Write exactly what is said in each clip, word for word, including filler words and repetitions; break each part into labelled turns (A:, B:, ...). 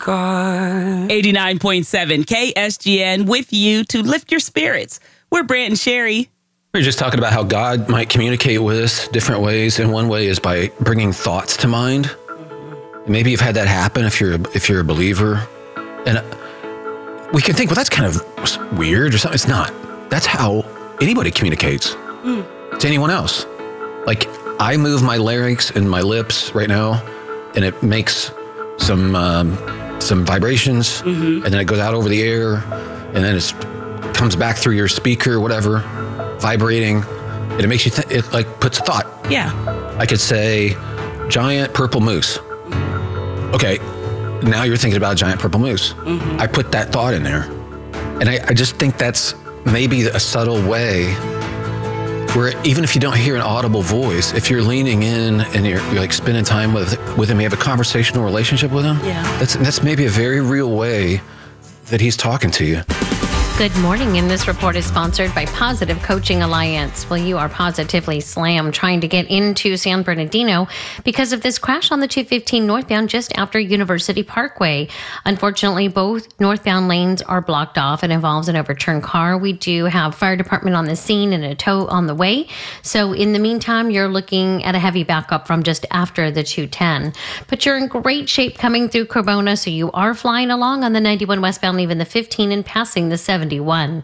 A: God.
B: eighty-nine point seven K S G N with you to lift your spirits. We're Brant and Sherry.
C: We were just talking about how God might communicate with us different ways, and one way is by bringing thoughts to mind. Mm-hmm. Maybe you've had that happen if you're if you're a believer, and we can think, well, that's kind of weird or something. It's not. That's how anybody communicates mm. to anyone else. Like, I move my larynx and my lips right now, and it makes some um, some vibrations, mm-hmm. and then it goes out over the air, and then it comes back through your speaker, whatever, vibrating, and it makes you think. It like puts a thought.
B: Yeah.
C: I could say, giant purple moose. Okay, now you're thinking about a giant purple moose. Mm-hmm. I put that thought in there, and I, I just think that's maybe a subtle way where even if you don't hear an audible voice, if you're leaning in and you're, you're like spending time with with him, you have a conversational relationship with him.
B: Yeah,
C: that's that's maybe a very real way that he's talking to you.
D: Good morning, and this report is sponsored by Positive Coaching Alliance. Well, you are positively slammed trying to get into San Bernardino because of this crash on the two fifteen northbound just after University Parkway. Unfortunately, both northbound lanes are blocked off. It involves an overturned car. We do have fire department on the scene and a tow on the way. So in the meantime, you're looking at a heavy backup from just after the two ten. But you're in great shape coming through Corona, so you are flying along on the ninety-one westbound, even the fifteen, and passing the seventy-one.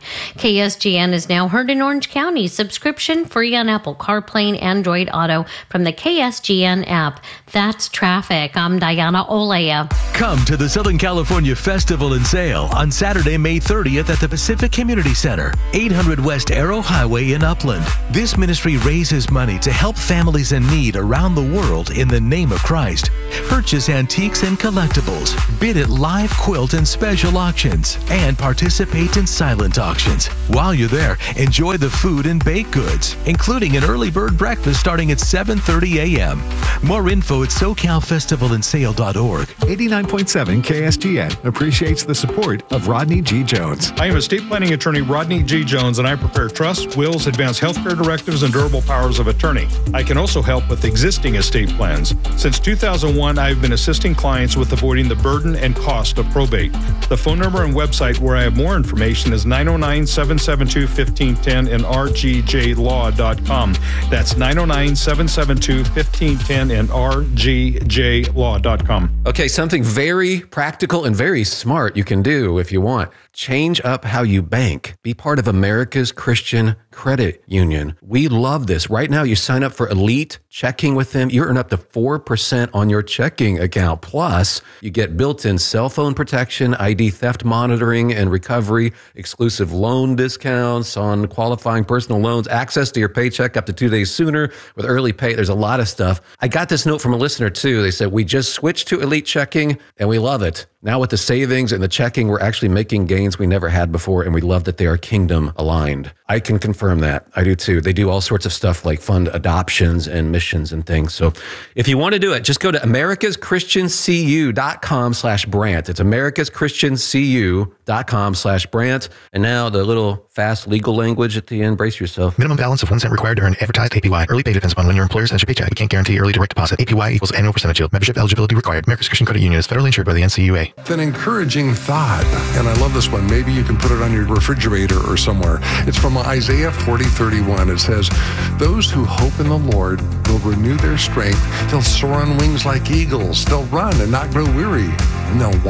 D: K S G N is now heard in Orange County. Subscription free on Apple CarPlay and Android Auto from the K S G N app. That's traffic. I'm Diana Olea.
E: Come to the Southern California Festival and Sale on Saturday, May thirtieth at the Pacific Community Center, eight hundred West Arrow Highway in Upland. This ministry raises money to help families in need around the world in the name of Christ. Purchase antiques and collectibles, bid at live quilt and special auctions, and participate in silent auctions. While you're there, enjoy the food and baked goods, including an early bird breakfast starting at seven thirty a.m. More info at so cal festival and sale dot org.
F: eighty-nine point seven K S G N appreciates the support of Rodney G. Jones.
G: I am estate planning attorney Rodney G. Jones, and I prepare trusts, wills, advanced healthcare directives, and durable powers of attorney. I can also help with existing estate plans. Since two thousand one, I have been assisting clients with avoiding the burden and cost of probate. The phone number and website where I have more information is nine oh nine, seven seven two, one five one zero and r g j law dot com. That's nine oh nine, seven seven two, one five one zero and r g j law dot com.
C: Okay, something very practical and very smart you can do if you want. Change up how you bank. Be part of America's Christian Credit Union. We love this. Right now, you sign up for Elite Checking with them. You earn up to four percent on your checking account. Plus, you get built-in cell phone protection, I D theft monitoring and recovery, exclusive loan discounts on qualifying personal loans, access to your paycheck up to two days sooner with early pay. There's a lot of stuff. I got this note from a listener, too. They said, we just switched to Elite Checking, and we love it. Now with the savings and the checking, we're actually making gains we never had before, and we love that they are kingdom aligned. I can confirm that. I do too. They do all sorts of stuff like fund adoptions and missions and things. So if you want to do it, just go to americas christian c u dot com slash Brant. It's americas christian c u dot com slash Brant. And now the little fast legal language at the end. Brace yourself.
H: Minimum balance of one cent required to earn advertised A P Y. Early pay depends upon when your employer sends your paycheck. We can't guarantee early direct deposit. A P Y equals annual percentage yield. Membership eligibility required. America's Christian Credit Union is federally insured by the N C U A.
I: An encouraging thought, and I love this one. Maybe you can put it on your refrigerator or somewhere. It's from Isaiah forty thirty-one. It says, those who hope in the Lord will renew their strength. They'll soar on wings like eagles. They'll run and not grow weary. And they'll